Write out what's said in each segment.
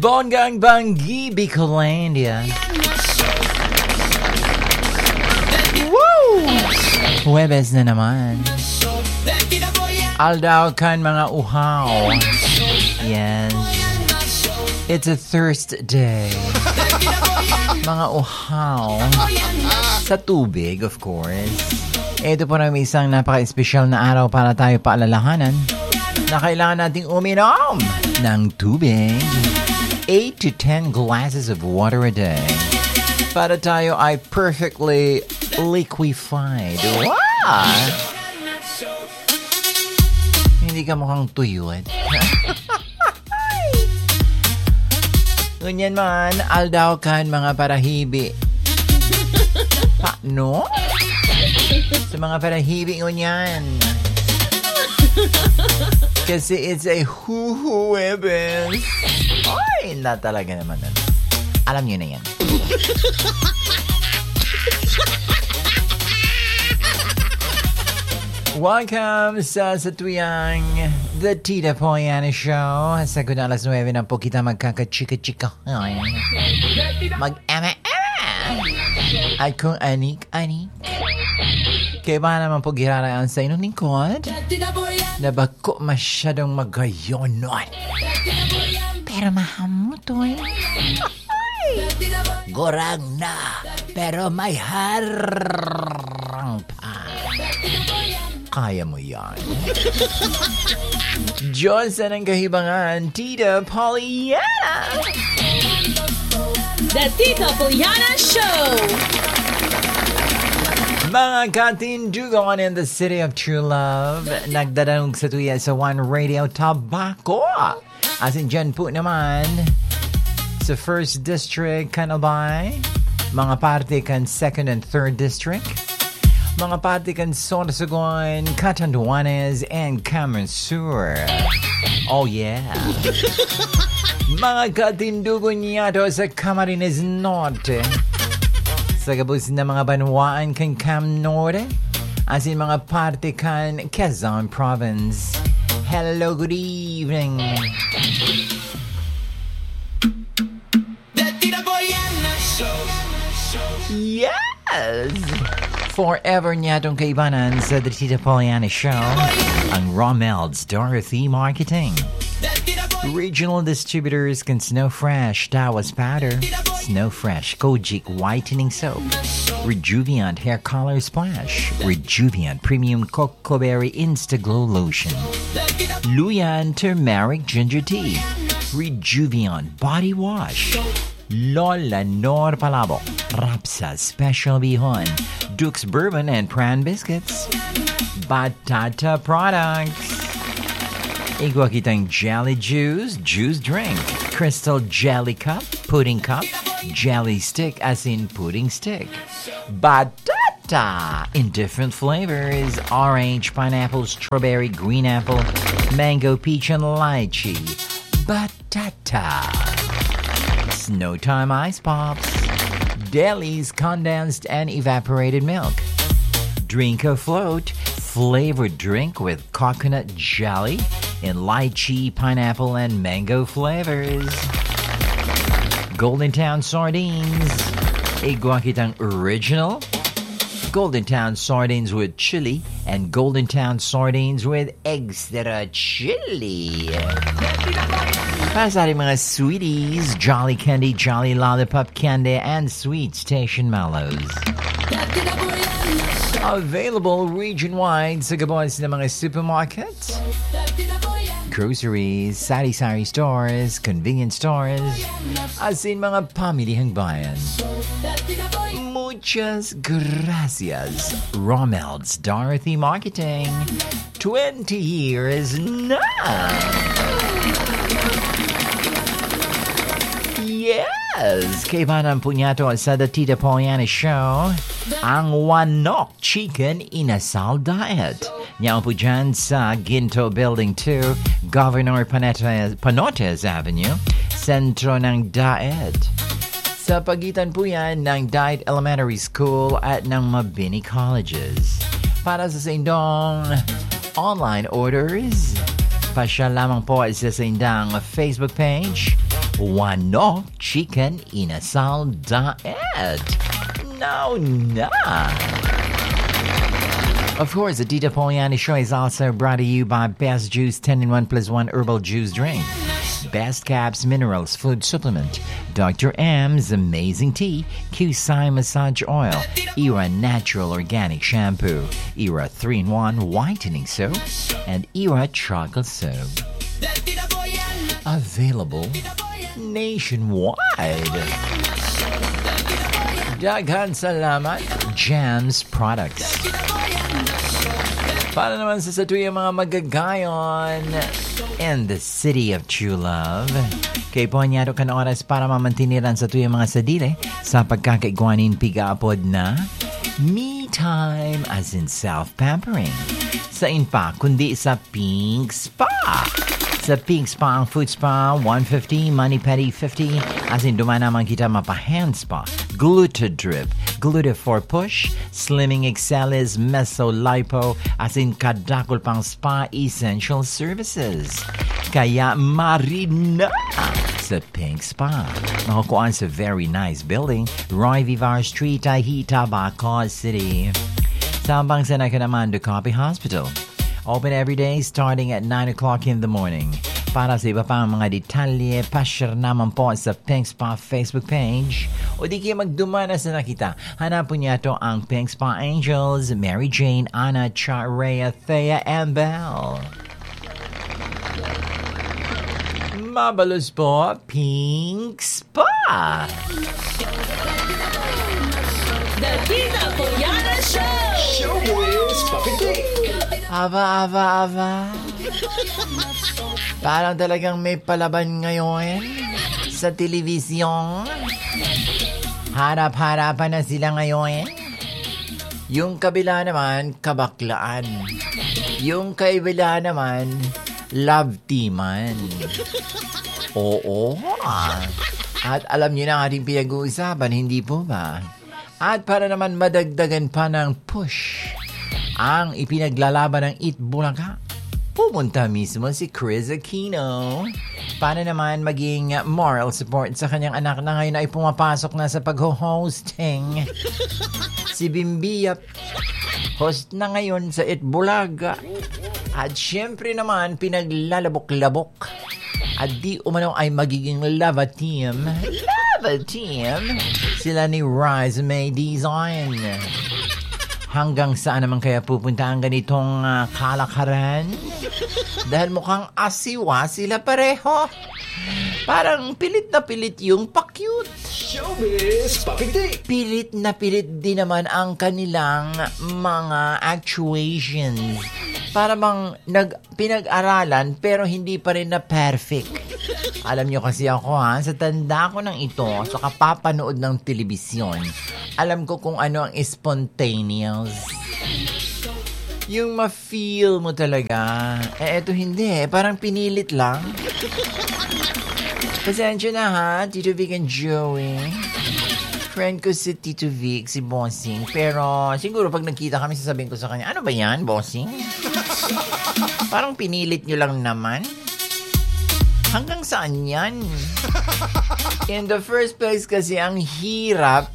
Bonggang Banggi, Bicolandia. Woo! Huwebes na naman. Aldaw kan mga uhaw. Yes. It's a Thursday. Mga uhaw. Sa tubig, of course. Ito po na may isang napaka-espesyal na araw para tayo paalalahanan na kailangan nating uminom ng tubig. 8 to 10 glasses of water a day para tayo ay perfectly liquefied. Wow! Hindi ka mukhang tuyod. Ganyan man, aldaw kan mga parahibi. Paano? Sa mga parahibi ngunyan. Kasi it's a Huwebes. Ay, na talaga naman. Alam nyo na yan. Welcome sa tuyang The Tita Poyana Show. Sa kuna alas 9 na po kita magkakachika-chika. Mag-ama-ama. At kung anik-anik. Kaya ba naman po giraraan sa inyong lingkod? Na bako masyadong magayonon. Pero mahamutoy. Gorang na. Pero may harang pa. Kaya mo yan. Diyos na ng kahibangan, Tita Pollyanna. The Tita Pollyanna Show. Mga katindugon in the city of true love, nagdadanong sa tuya sa One Radio Tabaco. As in dyan po naman, sa 1st District, Canalbay, mga parte kan 2nd and 3rd District, mga parte kan Sorsogon, Catanduanes, and Cameron Sur. Oh yeah. Mga katindugon yato sa Camarines Norte, sa gabos na mga banwaan kan Cam Norte, as in mga parte kan Quezon Province. Hello, good evening. Yes! Forever niya itong kaibanan sa The Tita Pollyanna Show, ang Romel's Dorothy Marketing. Regional distributors can Snow Fresh Tawas Powder, Snow Fresh Kojic Whitening Soap, Rejuviant Hair Color Splash, Rejuviant Premium Cocoa Berry Insta-Glow Lotion, Luyan Turmeric Ginger Tea, Rejuviant Body Wash, Lola Nor Palabo, Rapsa Special Bihon, Duke's Bourbon and Pran Biscuits, Batata Products, Igwa kitang Jelly Juice, Juice Drink, Crystal Jelly Cup, Pudding Cup, Jelly Stick as in pudding stick, Batata in different flavors, orange, pineapple, strawberry, green apple, mango, peach, and lychee, Batata. Snow Time Ice Pops, Deli's condensed and evaporated milk, Drink a Float, flavored drink with coconut jelly in lychee, pineapple, and mango flavors. Golden Town Sardines, Igwa kitang Original, Golden Town Sardines with chili, and Golden Town Sardines with extra chili. Para sa ating mga sweeties, Jolly Candy, Jolly Lollipop Candy, and Sweet Station Mallows. Available region-wide sa gaboys ng mga supermarkets, groceries, sari-sari stores, convenience stores, as in mga pamilihang bayan. Muchas gracias, Romel's Dorothy Marketing. 20 years na! Yes! Kay Vanang Punyato sa The Tita Pollyanna Show, ang Wanok Chicken Inasal Diet. Niyaw po dyan sa Ginto Building 2, Governor Panotes Avenue, sentro ng Daet. Sa pagitan po yan ng Daet Elementary School at ng Mabini Colleges. Para sa indong online orders, pasyal lamang po sa indang Facebook page, Wano chicken inasal daet. Now na. Of course, the Tita Poliana Show is also brought to you by Best Juice 10-in-1 plus 1 herbal juice drink. Best Caps Minerals Food Supplement, Dr. M's Amazing Tea, Kusai Massage Oil, Era Natural Organic Shampoo, Era 3-in-1 Whitening Soap, and Era Chocolate Soap. Available nationwide. Daghan salamat, Jams Products. Para naman sa tuwing mga magagayon in the city of true love. Kay Ponyado kan oras para mamantiniran sa tuwing mga sadile sa pagkakaigwanin pigaapod na me time as in self-pampering. Sa inpa, kundi sa Pink Spa. Sa Pink Spa, ang food spa, 150, mani pedi 50. As in, duman naman kita mapa-hand spa, Glutadrip, Gluta for push, Slimming Excelis, Meso-Lipo. As in, kadakol pang spa essential services. Kaya marina sa Pink Spa. Makukuhaan sa very nice building, Roy Vivar Street, Tahita, Bacoor City. Sambang sa Nakanamando Copy Hospital. Open every day starting at 9 o'clock in the morning. Para sa iba pang mga detalye, pa-share naman po sa Pink Spa Facebook page. O di kayo magdumana sa nakita. Hanapin niya ito ang Pink Spa Angels, Mary Jane, Anna, Rhea, Thea, and Belle. Mabalos po, Pink Spa! The Tita Poliana Show! Showbiz Papitik! Aba. Parang talagang may palaban ngayon sa telebisyon. Harap-harapan na sila ngayon. Yung kabila naman, kabaklaan. Yung kabila naman, love teaman. Oo. At alam niyo na ating pinag-uusapan, hindi po ba? At para naman madagdagan pa ng push ang ipinaglalaban ng Eat Bulaga, pumunta mismo si Chris Aquino para naman maging moral support sa kanyang anak na ngayon ay pumapasok na sa pag-hosting. Si Bimbiap, host na ngayon sa Eat Bulaga. At syempre naman, pinaglalabok-labok. At di umano ay magiging lava team. Lava team? Sila ni Rise May Design. Hanggang saan naman kaya pupunta ang ganitong kalakaran? Dahil mukhang asiwa sila pareho. Parang pilit na pilit yung pa-cute. Showbiz Papitik! Pilit na pilit din naman ang kanilang mga actuations. Para bang pinag-aralan pero hindi pa rin na perfect. Alam nyo kasi ako sa tanda ko ng ito, sa kapapanood ng telebisyon, alam ko kung ano ang spontaneous. Yung ma-feel mo talaga. Eto hindi, parang pinilit lang. Pasensya na Tito Vic and Joey. Friend ko si Tito Vic, si Bossing. Pero siguro pag nagkita kami, sasabihin ko sa kanya, ano ba yan, Bossing? Parang pinilit nyo lang naman. Hanggang saan yan? In the first place kasi, ang hirap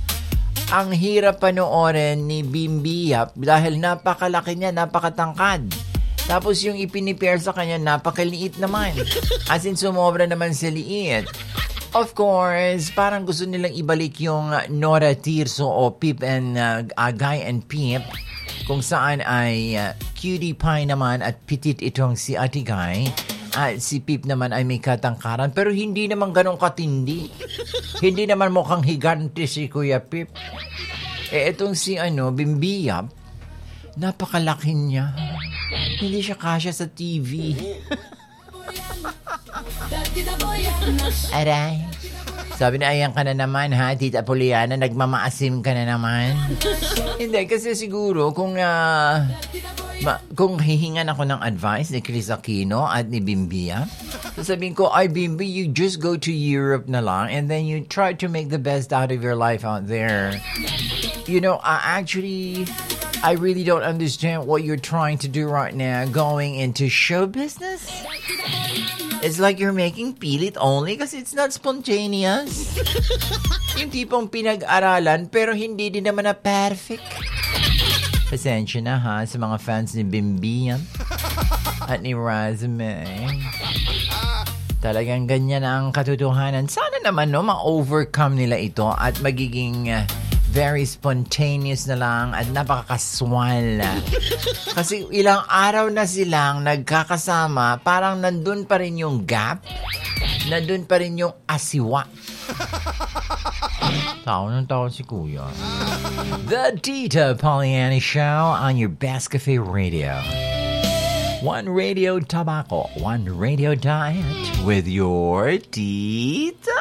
panoorin ni Bimbiap dahil napakalaki niya, napakatangkad. Tapos yung ipinipair sa kanya, napakaliit naman. As in, sumobra naman sa liit. Of course, parang gusto nilang ibalik yung Nora Tirso o Pip and Guy and Pip, kung saan ay cutie pie naman at petit itong si Ate Guy. At si Pip naman ay may katangkaran, pero hindi naman ganong katindi. Hindi naman mukhang higante si Kuya Pip. Etong si Bimbiap, napakalaki niya. Hindi siya kasya sa TV. Aray. Sabi na, ayan ka na naman Tita Poliana, nagmamaasim ka na naman. Hindi, kasi siguro kung hihingan ako ng advice ni Chris Aquino at ni Bimbia, sasabihin ko, ay Bimbi, you just go to Europe na lang and then you try to make the best out of your life out there. You know, actually, I really don't understand what you're trying to do right now, going into show business. It's like you're making pilit only kasi it's not spontaneous. Yung tipong pinag-aralan pero hindi din naman na perfect. Pasensya na ha sa mga fans ni Bimbian at ni Razme. Talagang ganyan ang katotohanan. Sana naman ma-overcome nila ito at magiging very spontaneous na lang at napakakaswal. Kasi ilang araw na silang nagkakasama, parang nandun pa rin yung gap, nandun pa rin yung asiwa. Tao ng tao si Kuya. The Tita Poliani Show on your Best Cafe Radio. One radio tobacco, one radio diet with your Tita.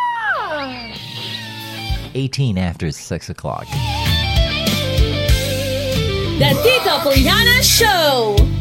18 after 6 o'clock. The Tita Poliana Show.